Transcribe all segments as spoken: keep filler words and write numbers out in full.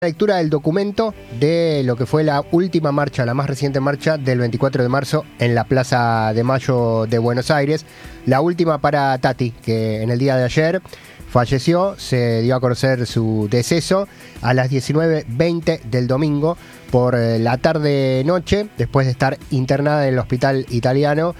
Lectura del documento de lo que fue la última marcha, la más reciente marcha del veinticuatro de marzo en la Plaza de Mayo de Buenos Aires. La última para Tati, que en el día de ayer falleció, se dio a conocer su deceso a las diecinueve veinte del domingo por la tarde-noche, después de estar internada en el hospital italiano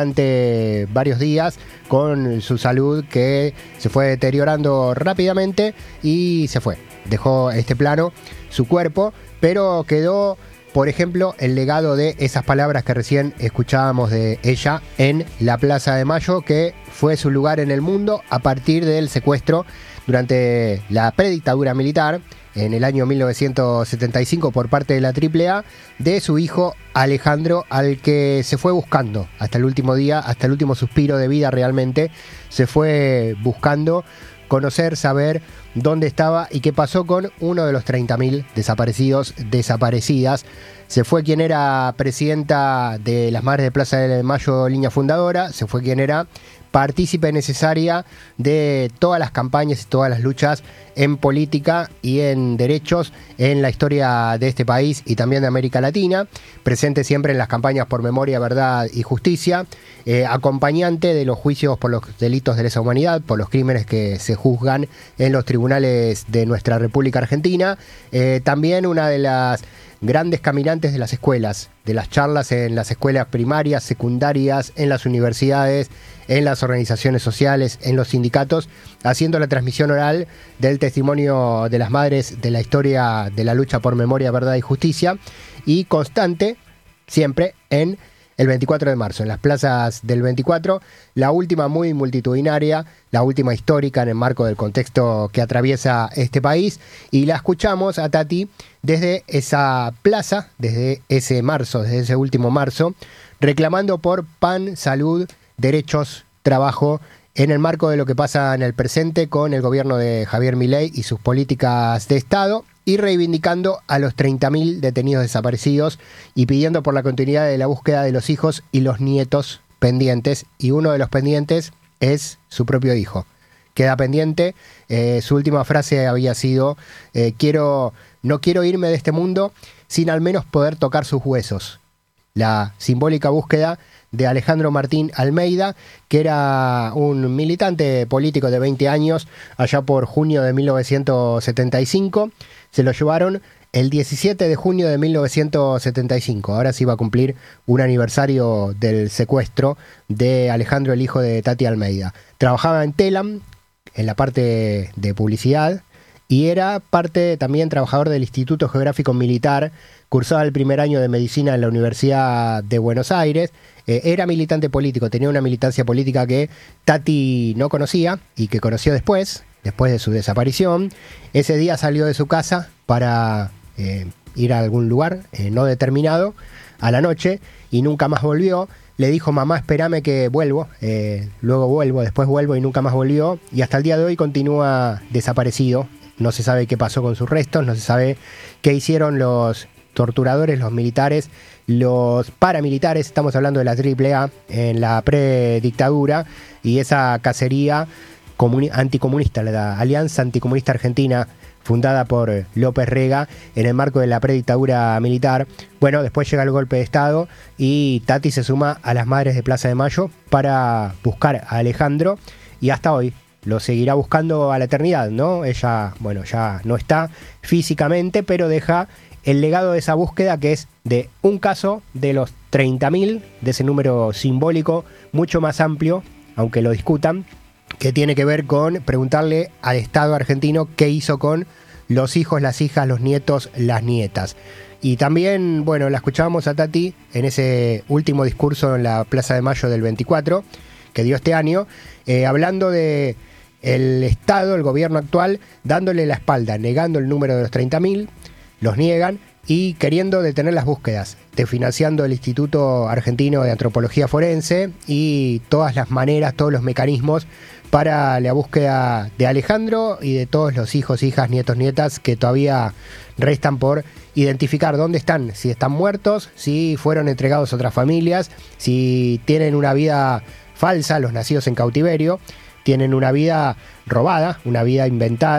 durante varios días con su salud que se fue deteriorando rápidamente y se fue. Dejó este plano su cuerpo, pero quedó, por ejemplo, el legado de esas palabras que recién escuchábamos de ella en la Plaza de Mayo, que fue su lugar en el mundo a partir del secuestro durante la predictadura militar en el año mil novecientos setenta y cinco por parte de la Triple A de su hijo Alejandro, al que se fue buscando hasta el último día, hasta el último suspiro de vida realmente, se fue buscando conocer, saber dónde estaba y qué pasó con uno de los treinta mil desaparecidos, desaparecidas. Se fue quien era presidenta de las Madres de Plaza de Mayo, línea fundadora, se fue quien era partícipe necesaria de todas las campañas y todas las luchas en política y en derechos en la historia de este país y también de América Latina, presente siempre en las campañas por memoria, verdad y justicia, eh, acompañante de los juicios por los delitos de lesa humanidad, por los crímenes que se juzgan en los tribunales de nuestra República Argentina, eh, también una de las grandes caminantes de las escuelas, de las charlas en las escuelas primarias, secundarias, en las universidades, en las organizaciones sociales, en los sindicatos, haciendo la transmisión oral del testimonio de las madres de la historia de la lucha por memoria, verdad y justicia, y constante siempre en el veinticuatro de marzo, en las plazas del veinticuatro, la última muy multitudinaria, la última histórica en el marco del contexto que atraviesa este país, y la escuchamos a Tati desde esa plaza, desde ese marzo, desde ese último marzo, reclamando por pan, salud, derechos, trabajo, en el marco de lo que pasa en el presente con el gobierno de Javier Milei y sus políticas de Estado, y reivindicando a los treinta mil detenidos desaparecidos y pidiendo por la continuidad de la búsqueda de los hijos y los nietos pendientes, y uno de los pendientes es su propio hijo. Queda pendiente, eh, su última frase había sido, eh, quiero, no quiero irme de este mundo sin al menos poder tocar sus huesos. La simbólica búsqueda de Alejandro Martín Almeida, que era un militante político de veinte años, allá por junio de mil novecientos setenta y cinco, se lo llevaron el diecisiete de junio de mil novecientos setenta y cinco. Ahora se iba a cumplir un aniversario del secuestro de Alejandro, el hijo de Tati Almeida. Trabajaba en Telam, en la parte de publicidad, y era parte también trabajador del Instituto Geográfico Militar, cursaba el primer año de medicina en la Universidad de Buenos Aires, eh, era militante político, tenía una militancia política que Tati no conocía y que conoció después, después de su desaparición. Ese día salió de su casa para eh, ir a algún lugar eh, no determinado a la noche y nunca más volvió. Le dijo, mamá, espérame que vuelvo, eh, luego vuelvo, después vuelvo, y nunca más volvió, y hasta el día de hoy continúa desaparecido. No se sabe qué pasó con sus restos, no se sabe qué hicieron los torturadores, los militares, los paramilitares, estamos hablando de la Triple A en la predictadura, y esa cacería anticomunista, la Alianza Anticomunista Argentina, fundada por López Rega en el marco de la predictadura militar. Bueno, después llega el golpe de Estado y Tati se suma a las Madres de Plaza de Mayo para buscar a Alejandro, y hasta hoy lo seguirá buscando a la eternidad, ¿no? Ella, bueno, ya no está físicamente, pero deja el legado de esa búsqueda, que es de un caso de los treinta mil, de ese número simbólico mucho más amplio, aunque lo discutan, que tiene que ver con preguntarle al Estado argentino qué hizo con los hijos, las hijas, los nietos, las nietas. Y también, bueno, la escuchábamos a Tati en ese último discurso en la Plaza de Mayo del veinticuatro, que dio este año, eh, hablando de el Estado, el gobierno actual, dándole la espalda, negando el número de los treinta mil, los niegan, y queriendo detener las búsquedas, desfinanciando el Instituto Argentino de Antropología Forense y todas las maneras, todos los mecanismos para la búsqueda de Alejandro y de todos los hijos, hijas, nietos, nietas que todavía restan por identificar dónde están, si están muertos, si fueron entregados a otras familias, si tienen una vida falsa, los nacidos en cautiverio, tienen una vida robada, una vida inventada,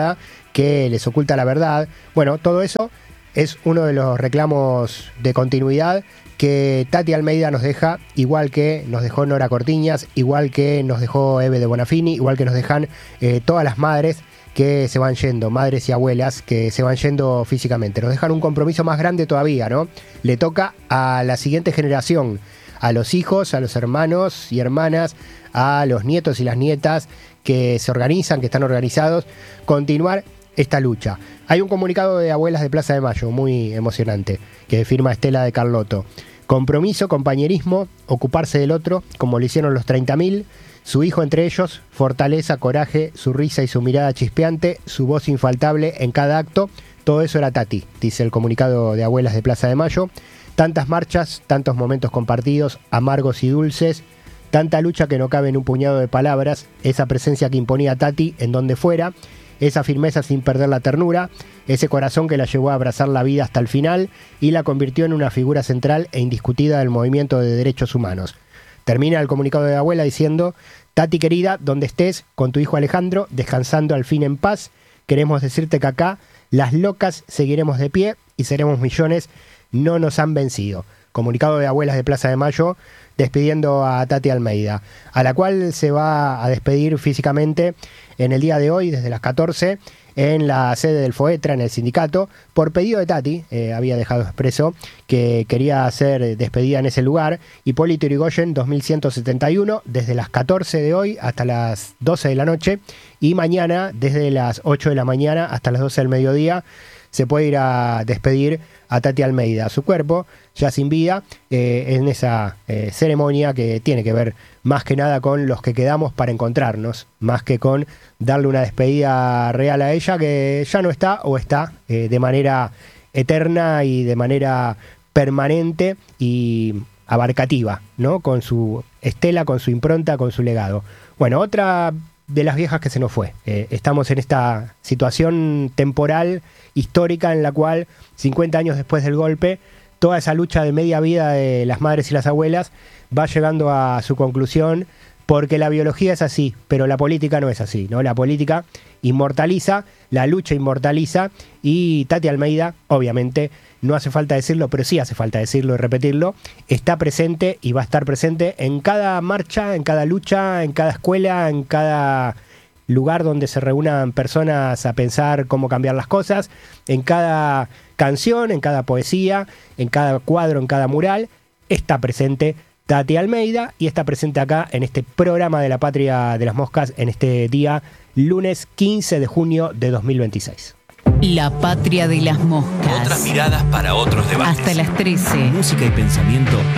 que les oculta la verdad. Bueno, todo eso es uno de los reclamos de continuidad que Tati Almeida nos deja, igual que nos dejó Nora Cortiñas, igual que nos dejó Eve de Bonafini, igual que nos dejan eh, todas las madres que se van yendo, madres y abuelas que se van yendo físicamente. Nos dejan un compromiso más grande todavía, ¿no? Le toca a la siguiente generación, a los hijos, a los hermanos y hermanas, a los nietos y las nietas que se organizan, que están organizados, continuar esta lucha. Hay un comunicado de Abuelas de Plaza de Mayo muy emocionante que firma Estela de Carlotto. Compromiso, compañerismo, ocuparse del otro, como lo hicieron los treinta mil, su hijo entre ellos, fortaleza, coraje, su risa y su mirada chispeante, su voz infaltable en cada acto. Todo eso era Tati, dice el comunicado de Abuelas de Plaza de Mayo. Tantas marchas, tantos momentos compartidos, amargos y dulces, tanta lucha que no cabe en un puñado de palabras, esa presencia que imponía Tati en donde fuera, esa firmeza sin perder la ternura, ese corazón que la llevó a abrazar la vida hasta el final y la convirtió en una figura central e indiscutida del movimiento de derechos humanos. Termina el comunicado de Abuela diciendo: Tati querida, donde estés, con tu hijo Alejandro, descansando al fin en paz, queremos decirte que acá, las locas seguiremos de pie y seremos millones, no nos han vencido. Comunicado de Abuelas de Plaza de Mayo, despidiendo a Tati Almeida, a la cual se va a despedir físicamente en el día de hoy, desde las catorce, en la sede del FOETRA, en el sindicato, por pedido de Tati. Eh, había dejado expreso que quería ser despedida en ese lugar. Hipólito Yrigoyen, dos mil ciento setenta y uno, desde las catorce de hoy hasta las doce de la noche, y mañana desde las ocho de la mañana hasta las doce del mediodía, se puede ir a despedir a Tati Almeida, su cuerpo, ya sin vida, eh, en esa eh, ceremonia que tiene que ver más que nada con los que quedamos para encontrarnos, más que con darle una despedida real a ella, que ya no está o está eh, de manera eterna y de manera permanente y abarcativa, ¿no? Con su estela, con su impronta, con su legado. Bueno, otra de las viejas que se nos fue. Eh, estamos en esta situación temporal, histórica, en la cual cincuenta años después del golpe, toda esa lucha de media vida de las madres y las abuelas va llegando a su conclusión, porque la biología es así, pero la política no es así, ¿no? La política inmortaliza, la lucha inmortaliza, y Tati Almeida, obviamente, no hace falta decirlo, pero sí hace falta decirlo y repetirlo, está presente y va a estar presente en cada marcha, en cada lucha, en cada escuela, en cada lugar donde se reúnan personas a pensar cómo cambiar las cosas, en cada canción, en cada poesía, en cada cuadro, en cada mural, está presente Tati Almeida, y está presente acá en este programa de La Patria de las Moscas, en este día lunes quince de junio de dos mil veintiséis. La Patria de las Moscas. Otras miradas para otros debates. Hasta las trece. Música y pensamiento